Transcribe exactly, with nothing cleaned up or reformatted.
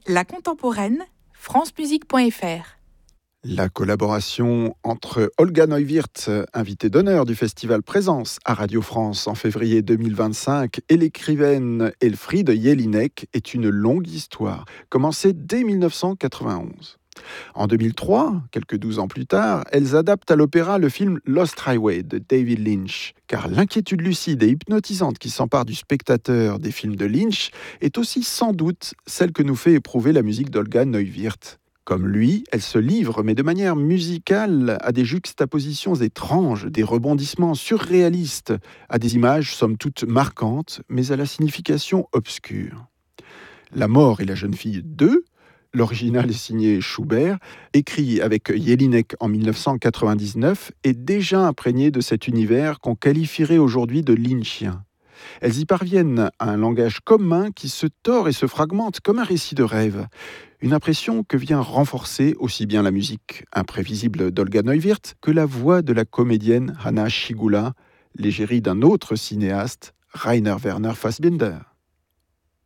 La contemporaine, francemusique point f r. La collaboration entre Olga Neuwirth, invitée d'honneur du festival Présence à Radio France en février deux mille vingt-cinq, et l'écrivaine Elfriede Jelinek est une longue histoire, commencée dès mille neuf cent quatre-vingt-onze. En deux mille trois, quelques douze ans plus tard, elles adaptent à l'opéra le film Lost Highway de David Lynch, car l'inquiétude lucide et hypnotisante qui s'empare du spectateur des films de Lynch est aussi sans doute celle que nous fait éprouver la musique d'Olga Neuwirth. Comme lui, elle se livre, mais de manière musicale, à des juxtapositions étranges, des rebondissements surréalistes, à des images somme toute marquantes, mais à la signification obscure. La mort et la jeune fille deux, l'original est signé Schubert, écrit avec Jelinek en mille neuf cent quatre-vingt-dix-neuf, est déjà imprégné de cet univers qu'on qualifierait aujourd'hui de lynchien. Elles y parviennent à un langage commun qui se tord et se fragmente comme un récit de rêve. Une impression que vient renforcer aussi bien la musique imprévisible d'Olga Neuwirth que la voix de la comédienne Hanna Schygulla, l'égérie d'un autre cinéaste, Rainer Werner Fassbinder.